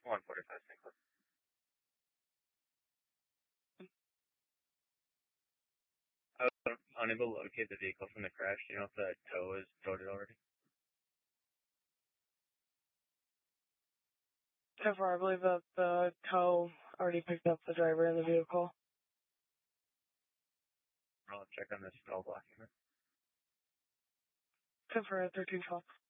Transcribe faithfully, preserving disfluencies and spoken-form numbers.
one forty-five Saint Clair. I was unable to locate the vehicle from the crash. Do you know if the tow is towed already? So far, I believe that the tow already picked up the driver in the vehicle. I'll check on this stall document. So far, thirteen twelve.